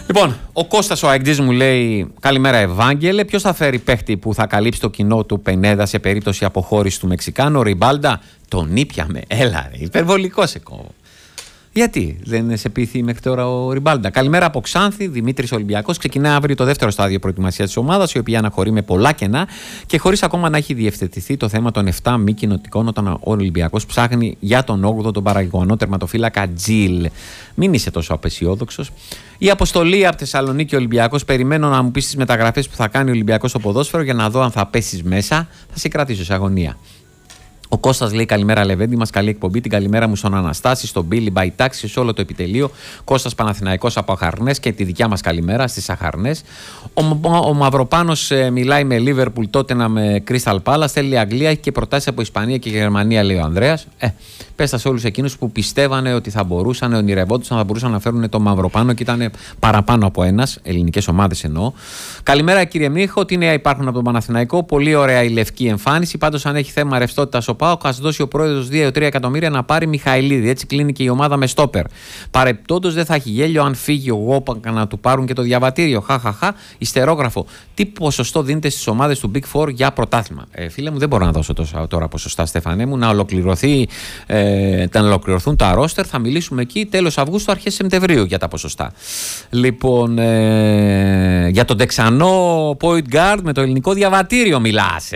Λοιπόν, ο Κώστας ο Αεκτζής μου λέει: καλημέρα, Ευάγγελε. Ποιος θα φέρει παίχτη που θα καλύψει το κοινό του Πενέδα σε περίπτωση αποχώρηση του Μεξικάνου? Ριμπάλντα. Τον ήπιαμε. Έλα, ρε, υπερβολικό σε κόβω. Γιατί δεν σε πείθει μέχρι τώρα ο Ριμπάλντα? Καλημέρα από Ξάνθη, Δημήτρης Ολυμπιακός. Ξεκινά αύριο το δεύτερο στάδιο προετοιμασίας της ομάδας, η οποία αναχωρεί με πολλά κενά και χωρίς ακόμα να έχει διευθετηθεί το θέμα των 7 μη κοινοτικών, όταν ο Ολυμπιακός ψάχνει για τον 8ο τον παραγωγό τερματοφύλακα Τζιλ. Μην είσαι τόσο απεσιόδοξος. Η αποστολή από Θεσσαλονίκη Ολυμπιακός. Περιμένω να μου πεις τις μεταγραφές που θα κάνει ο Ολυμπιακός στο ποδόσφαιρο για να δω αν θα πέσεις μέσα. Θα σε κρατήσω σε αγωνία. Ο Κώστας λέει: καλημέρα, Λεβέντη μας, καλή εκπομπή. Την καλημέρα μου στον Αναστάση, στον Μπίλι Μπαϊτάξη, σε όλο το επιτελείο. Κώστας Παναθηναϊκός από Αχαρνές και τη δικιά μας καλημέρα στις Αχαρνές. Ο Μαυροπάνος μιλάει με Λίβερπουλ, Τότεναμ με Κρίσταλ Πάλας. Θέλει Αγγλία, έχει και προτάσεις από Ισπανία και Γερμανία, λέει ο Ανδρέας. Πες τα σε όλους εκείνους που πιστεύανε ότι θα μπορούσαν, ονειρευόντουσαν, θα μπορούσαν να φέρουν το Μαυροπάνο και ήταν παραπάνω από ένας, ελληνικές ομάδες εννοώ. Καλημέρα, κύριε Μίχο. Τι νέα υπάρχουν από τον Παναθηναϊκό? Πολύ ωραία η λευκή εμφάνιση. Πάντως, αν έχει θέμα ρευστότητα ο ΠΑΟΚ, ας δώσει ο πρόεδρος 2-3 εκατομμύρια να πάρει Μιχαηλίδη. Έτσι κλείνει και η ομάδα με στόπερ. Παρεπτόντως δεν θα έχει γέλιο αν φύγει ο Γόπακα να του πάρουν και το διαβατήριο. Χαχαχά. Ιστερόγραφο. Τι ποσοστό δίνεται στις ομάδες του Big Four για πρωτάθλημα? Φίλε μου, δεν μπορώ να δώσω τώρα ποσοστά, Στέφανέ μου. Να ολοκληρωθούν τα ρόστερ. Θα μιλήσουμε εκεί τέλος Αυγούστου, αρχές Σεπτεμβρίου για τα ποσοστά. Λοιπόν, για τον Τεξανό point guard με το ελληνικό διαβατήριο μιλάς,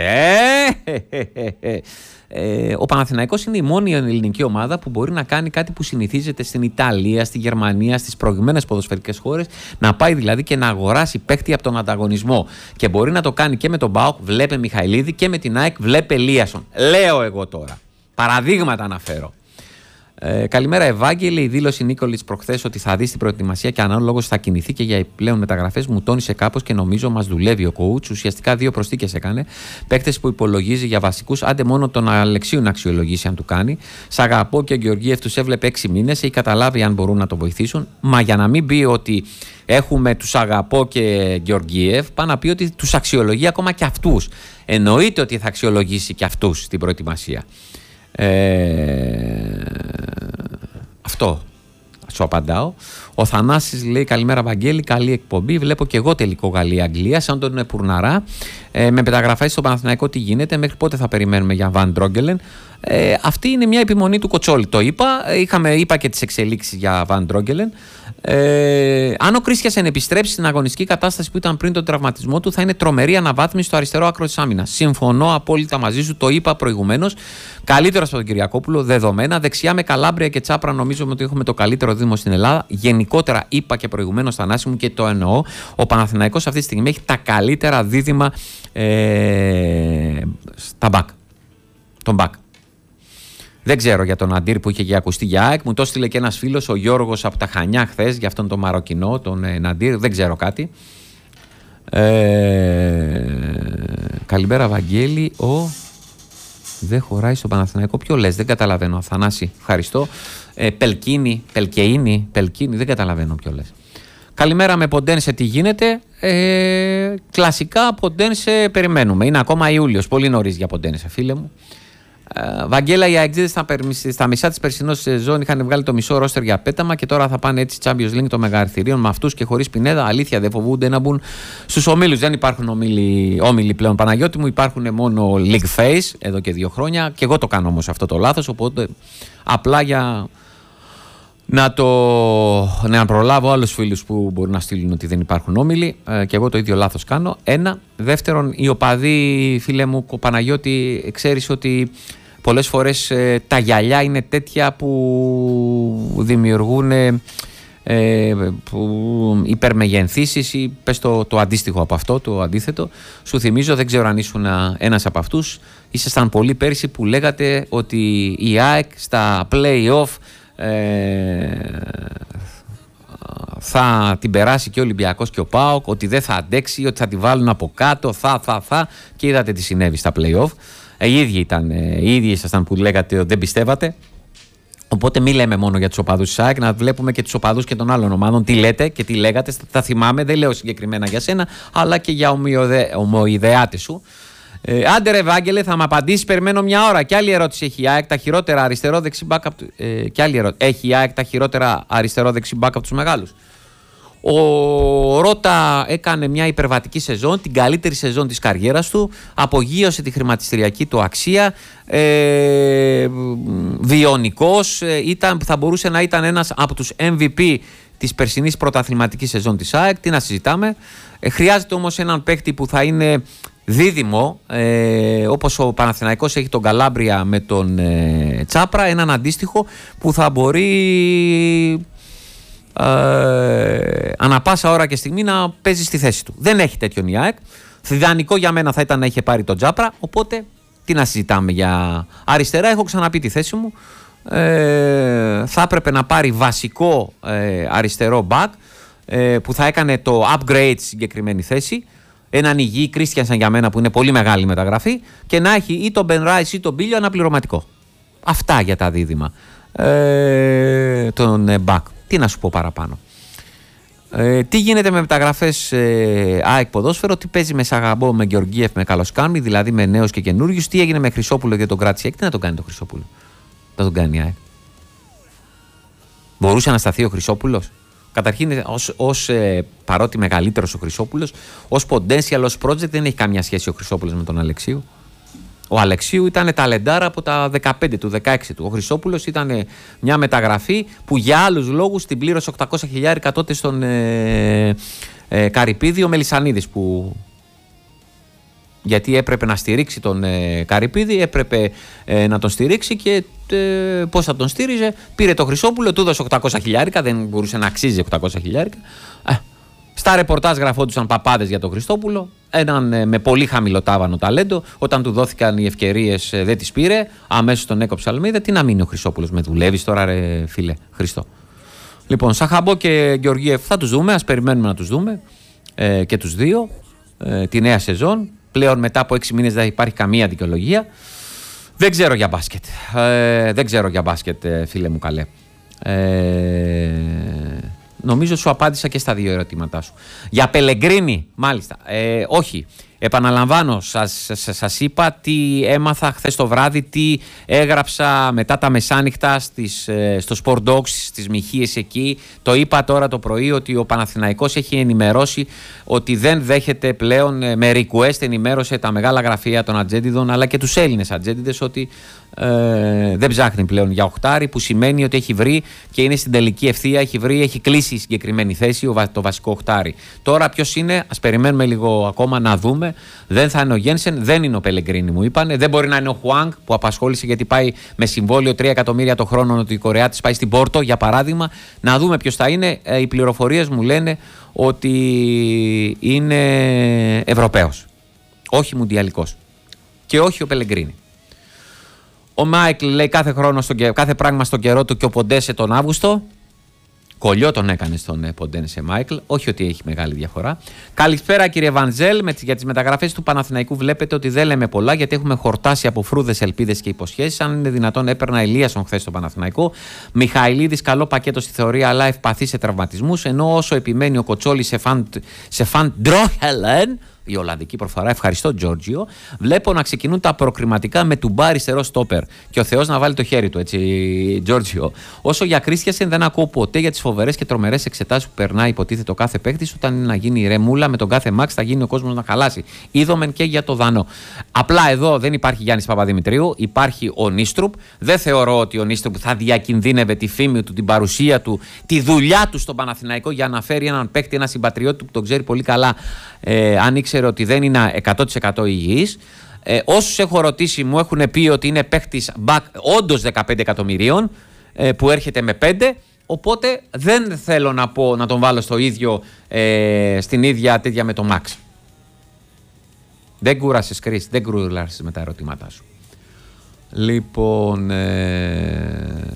Ο Παναθηναϊκός είναι η μόνη ελληνική ομάδα που μπορεί να κάνει κάτι που συνηθίζεται στην Ιταλία, στη Γερμανία, στις προηγμένες ποδοσφαιρικές χώρες, να πάει δηλαδή και να αγοράσει παίχτη από τον ανταγωνισμό. Και μπορεί να το κάνει και με τον ΠΑΟΚ, βλέπε Μιχαηλίδη, και με την ΑΕΚ, βλέπε Λίασον. Λέω εγώ τώρα. Παραδείγματα αναφέρω. Καλημέρα, Ευάγγελε. Η δήλωση Νίκολιτς προχθές ότι θα δει στην προετοιμασία και ανάλογος θα κινηθεί και για επιπλέον μεταγραφές μου τόνισε κάπως και νομίζω μας δουλεύει ο coach. Ουσιαστικά 2 προσθήκες έκανε. Παίκτες που υπολογίζει για βασικούς, άντε μόνο τον Αλεξίου να αξιολογήσει αν του κάνει. Σ' αγαπώ και ο Γεωργίευ τους έβλεπε 6 μήνες, έχει καταλάβει αν μπορούν να τον βοηθήσουν. Μα για να μην πει ότι έχουμε τους αγαπώ και Γεωργίευ, πάει να πει ότι τους αξιολογεί ακόμα και αυτούς. Εννοείται ότι θα αξιολογήσει και αυτούς στην προετοιμασία. Αυτό σου απαντάω. Ο Θανάσης λέει: καλημέρα, Βαγγέλη, καλή εκπομπή. Βλέπω και εγώ τελικό Γαλλία-Αγγλία, σαν τον Πουρναρά. Με μεταγραφές στο Παναθηναϊκό τι γίνεται? Μέχρι πότε θα περιμένουμε για Βαν Ντρόγκελεν? Αυτή είναι μια επιμονή του Κοτσόλη. Το είπα. Είπα και τις εξελίξεις για Βαν Ντρόγκελεν. Αν ο Κρίστιανσεν επιστρέψει στην αγωνιστική κατάσταση που ήταν πριν τον τραυματισμό του, θα είναι τρομερή αναβάθμιση στο αριστερό άκρο της άμυνας. Συμφωνώ απόλυτα μαζί σου, το είπα προηγουμένως. Καλύτερο από τον Κυριακόπουλο, δεδομένα. Δεξιά με Καλάμπρια και Τσάπρα, νομίζω ότι έχουμε το καλύτερο δίδυμο στην Ελλάδα. Γενικότερα, είπα και προηγουμένως, Θανάση μου, και το εννοώ. Ο Παναθηναϊκός αυτή τη στιγμή έχει τα καλύτερα δίδυμα στα μπακ. Τον μπακ. Δεν ξέρω για τον Αντίρ που είχε για ακουστεί για ΑΕΚ. Μου το έστειλε και ένας φίλος, ο Γιώργος από τα Χανιά, χθες, για αυτόν τον Μαροκινό, τον Αντίρ. Δεν ξέρω κάτι. Καλημέρα, Βαγγέλη. Δεν χωράει στο Παναθηναϊκό. Ποιο λες? Δεν καταλαβαίνω. Θανάση, ευχαριστώ. Πελκεΐνη, δεν καταλαβαίνω ποιο λες. Καλημέρα, με Ποντένσε τι γίνεται? Κλασικά Ποντένσε περιμένουμε. Είναι ακόμα Ιούλιος. Πολύ νωρίς για Ποντένσε, φίλε μου. Βαγγέλα, οι αεξίδες στα μισά της περσινής σεζόν είχαν βγάλει το μισό ρόστερ για πέταμα και τώρα θα πάνε έτσι Champions League των μεγαερθηρίων με αυτούς και χωρίς Πινέδα. Αλήθεια, δεν φοβούνται να μπουν στους ομίλους? Δεν υπάρχουν όμιλοι πλέον, Παναγιώτη μου, υπάρχουν μόνο League Phase εδώ και 2 χρόνια. Και εγώ το κάνω όμως αυτό το λάθος, οπότε απλά για να προλάβω άλλους φίλους που μπορούν να στείλουν ότι δεν υπάρχουν όμιλοι, και εγώ το ίδιο λάθος κάνω. Ένα. Δεύτερον, οι οπαδοί, φίλε μου Παναγιώτη, ξέρεις ότι πολλές φορές τα γυαλιά είναι τέτοια που δημιουργούν υπερμεγενθήσεις ή πες το αντίστοιχο από αυτό, το αντίθετο. Σου θυμίζω, δεν ξέρω αν ήσουν ένας από αυτούς, ήσασταν πολλοί πέρσι που λέγατε ότι η ΑΕΚ στα play-off θα την περάσει και ο Ολυμπιακός και ο ΠΑΟΚ, ότι δεν θα αντέξει, ότι θα τη βάλουν από κάτω, και είδατε τι συνέβη στα play-off. Οι ίδιοι ήσασταν που λέγατε ότι δεν πιστεύατε. Οπότε μην λέμε μόνο για τους οπαδούς της ΑΕΚ, να βλέπουμε και τους οπαδούς και των άλλων ομάδων τι λέτε και τι λέγατε. Τα θυμάμαι, δεν λέω συγκεκριμένα για σένα, αλλά και για ομοειδεάτες σου. Άντε ρε Ευάγγελε, θα μου απαντήσεις, περιμένω μια ώρα. Και άλλη ερώτηση έχει η ΑΕΚ, τα χειρότερα αριστερό-δεξί μπακ από τους μεγάλους? Ο Ρώτα έκανε μια υπερβατική σεζόν, την καλύτερη σεζόν της καριέρας του, απογείωσε τη χρηματιστηριακή του αξία, βιονικός, θα μπορούσε να ήταν ένας από τους MVP της περσινής πρωταθληματικής σεζόν της ΑΕΚ, τι να συζητάμε. Χρειάζεται όμως έναν παίκτη που θα είναι δίδυμο, όπως ο Παναθηναϊκός έχει τον Καλάμπρια με τον Τσάπρα, έναν αντίστοιχο που θα μπορεί ανά πάσα ώρα και στιγμή να παίζει στη θέση του. Δεν έχει τέτοιον η ΑΕΚ. Ιδανικό για μένα θα ήταν να είχε πάρει τον Τσάπρα, οπότε τι να συζητάμε για αριστερά. Έχω ξαναπεί τη θέση μου. Θα έπρεπε να πάρει βασικό αριστερό back που θα έκανε το upgrade στη συγκεκριμένη θέση. Έναν υγιή Κρίστιανσεν για μένα που είναι πολύ μεγάλη μεταγραφή και να έχει ή τον Ben Rice ή τον Μπίλιο αναπληρωματικό. Αυτά για τα δίδυμα. Τον back. Τι να σου πω παραπάνω. Τι γίνεται με μεταγραφές ΑΕΚ ποδόσφαιρο, τι παίζει με Σαγαμπό, με Γεωργίεφ, με Καλοσκάμι, δηλαδή με νέους και καινούριους, τι έγινε με Χρυσόπουλο και τον Κρατσιέκ, τι να τον κάνει τον Χρυσόπουλο. Δεν τον κάνει η ΑΕΚ. Μπορούσε να σταθεί ο Χρυσόπουλος. Καταρχήν, παρότι μεγαλύτερος ο Χρυσόπουλος, ως potential, ως project δεν έχει καμία σχέση ο Χρυσόπουλος με τον Αλεξίου. Ο Αλεξίου ήταν ταλεντάρα από τα 15 του, 16 του. Ο Χρυσόπουλος ήταν μια μεταγραφή που για άλλους λόγους την πλήρωσε 800.000 τότε στον Καρυπίδη ο Μελισσανίδης. Γιατί έπρεπε να στηρίξει τον Καρυπίδη, έπρεπε να τον στηρίξει και πώς θα τον στήριζε. Πήρε το Χρυσόπουλο, του έδωσε 800.000, δεν μπορούσε να αξίζει 800.000. Στα ρεπορτάζ γραφόντουσαν παπάδες για τον Χριστόπουλο. Έναν με πολύ χαμηλοτάβανο ταλέντο. Όταν του δόθηκαν οι ευκαιρίες δεν τις πήρε. Αμέσως τον έκοψε Αλμίδα. Τι να μείνει ο Χρυσόπουλος, με δουλεύεις τώρα, ρε φίλε Χριστό. Λοιπόν, Σαχαμπό και Γεωργίεφ θα τους δούμε. Ας περιμένουμε να τους δούμε και τους δύο τη νέα σεζόν. Πλέον μετά από 6 μήνες δεν υπάρχει καμία δικαιολογία. Δεν ξέρω για μπάσκετ. Δεν ξέρω για μπάσκετ, φίλε μου καλέ. Νομίζω σου απάντησα και στα δύο ερωτήματά σου. Για Πελεγκρίνη, μάλιστα. Όχι. Επαναλαμβάνω, σας είπα τι έμαθα χθες το βράδυ, τι έγραψα μετά τα μεσάνυχτα στο Sport Dogs, στις Μιχίες εκεί. Το είπα τώρα το πρωί ότι ο Παναθηναϊκός έχει ενημερώσει ότι δεν δέχεται πλέον, με request ενημέρωσε τα μεγάλα γραφεία των ατζέντιδων αλλά και τους Έλληνες ατζέντιδες ότι δεν ψάχνει πλέον για οχτάρι, που σημαίνει ότι έχει βρει και είναι στην τελική ευθεία, έχει κλείσει η συγκεκριμένη θέση, το βασικό οχτάρι. Τώρα ποιος είναι, ας περιμένουμε λίγο ακόμα να δούμε. Δεν θα είναι ο Γένσεν, δεν είναι ο Πελεγκρίνη, μου είπανε. Δεν μπορεί να είναι ο Χουάνγκ που απασχόλησε γιατί πάει με συμβόλαιο 3 εκατομμύρια το χρόνο ότι η Κορεά της πάει στην Πόρτο, για παράδειγμα. Να δούμε ποιος θα είναι. Οι πληροφορίες μου λένε ότι είναι Ευρωπαίος, όχι Μουντιαλικός και όχι ο Πελεγκρίνη. Ο Μάικλ λέει κάθε πράγμα στον καιρό του και ο Ποντέσε τον Αύγουστο. Κολλιό τον έκανε στον Ποντένσε Μάικλ, όχι ότι έχει μεγάλη διαφορά. Καλησπέρα κύριε Βανζέλ, για τις μεταγραφές του Παναθηναϊκού βλέπετε ότι δεν λέμε πολλά γιατί έχουμε χορτάσει από φρούδες, ελπίδες και υποσχέσεις. Αν είναι δυνατόν, έπαιρνα Ηλίασον χθες στο Παναθηναϊκό. Μιχαηλίδης, καλό πακέτο στη θεωρία, αλλά ευπαθή σε τραυματισμούς. Ενώ όσο επιμένει ο Κοτσόλης σε φαν Ντρόχελεν, η Ολλανδική προφορά, ευχαριστώ Τζόρτζιο, βλέπω να ξεκινούν τα προκριματικά με τουμπά αριστερό στόπερ. Και ο Θεός να βάλει το χέρι του, έτσι, Τζόρτζιο. Όσο για Κρίστιανσεν, δεν ακούω ποτέ για τις φοβερές και τρομερές εξετάσεις που περνάει, υποτίθεται, ο κάθε παίκτης. Όταν είναι να γίνει η ρεμούλα με τον κάθε Μαξ, θα γίνει ο κόσμος να χαλάσει. Είδομεν και για το Δανό. Απλά εδώ δεν υπάρχει Γιάννης Παπαδημητρίου, υπάρχει ο Νίστρουπ. Δεν θεωρώ ότι ο Νίστρουπ θα διακινδύνευε τη φήμη του, την παρουσία του, τη δουλειά του στον Παναθηναϊκό για να φέρει έναν παίκτη, ένα συμπατριώτη του που τον ξέρει πολύ καλά, αν ήξερε ότι δεν είναι 100% υγιής. Όσους έχω ρωτήσει μου έχουν πει ότι είναι παίκτης back όντως 15 εκατομμυρίων που έρχεται με 5, οπότε δεν θέλω να πω να τον βάλω στο ίδιο, στην ίδια τέτοια με τον Max. Δεν κούρασες Κρίς, δεν κούρασες με τα ερωτήματά σου. Λοιπόν,